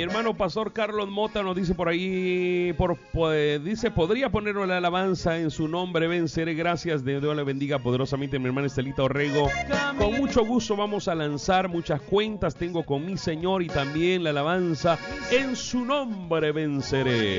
Mi hermano Pastor Carlos Mota nos dice por ahí, dice, podría ponerle la alabanza en su nombre, venceré. Gracias, Dios le bendiga poderosamente, mi hermana Estelita Orrego. Con mucho gusto vamos a lanzar muchas cuentas, tengo con mi Señor y también la alabanza en su nombre venceré.